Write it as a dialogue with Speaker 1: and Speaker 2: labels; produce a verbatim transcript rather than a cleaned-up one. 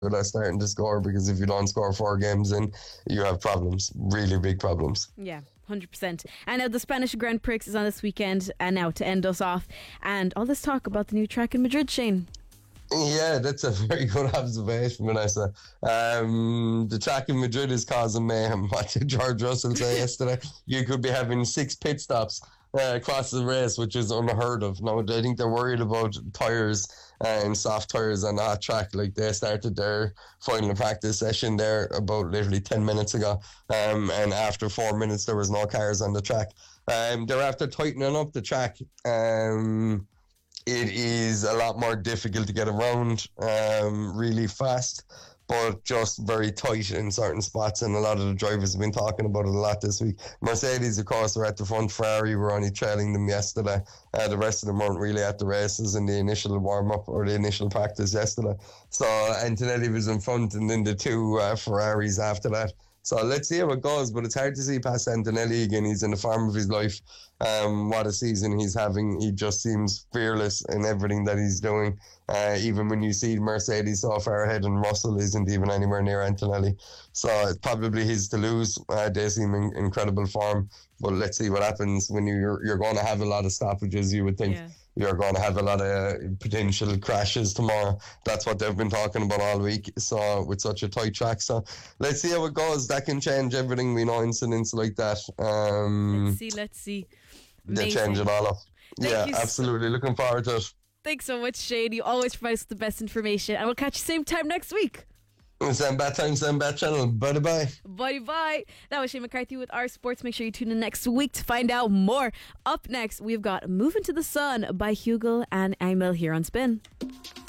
Speaker 1: are starting to score, because if you don't score four games in, you have problems, really big problems.
Speaker 2: Yeah, one hundred percent. And now the Spanish Grand Prix is on this weekend, and now to end us off, and all this talk about the new track in Madrid, Shane.
Speaker 1: Yeah, that's a very good observation, Vanessa. Um, the track in Madrid is causing mayhem. What did George Russell say yesterday? You could be having six pit stops uh, across the race, which is unheard of. No, I think they're worried about tyres and soft tyres on the hot track. Like, they started their final practice session there about literally ten minutes ago, um, and after four minutes there was no cars on the track. Um, they're after tightening up the track. Um, it is a lot more difficult to get around um, really fast, but just very tight in certain spots, and a lot of the drivers have been talking about it a lot this week. Mercedes, of course, are at the front. Ferrari were only trailing them yesterday. Uh, the rest of them weren't really at the races in the initial warm-up or the initial practice yesterday. So Antonelli was in front, and then the two uh, Ferraris after that. So let's see how it goes, but it's hard to see past Antonelli again. He's in the form of his life. Um, what a season he's having. He just seems fearless in everything that he's doing. Uh, even when you see Mercedes so far ahead, and Russell isn't even anywhere near Antonelli. So it's probably his to lose. Uh, they seem in incredible form. But let's see what happens when you're, you're going to have a lot of stoppages, you would think. Yeah. You're going to have a lot of potential crashes tomorrow. That's what they've been talking about all week. So with such a tight track, so let's see how it goes. That can change everything. We know incidents like that. Um,
Speaker 2: let's see. Let's see.
Speaker 1: They change it all up. Thank yeah, absolutely. So- Looking forward to it.
Speaker 2: Thanks so much, Shane. You always provide us the best information, and we'll catch you same time next week.
Speaker 1: Same bad time, same bad channel. Bye bye.
Speaker 2: Bye bye. That was Shane McCarthy with Our Sports. Make sure you tune in next week to find out more. Up next, we've got Moving to the Sun by Hugel and Emil here on Spin.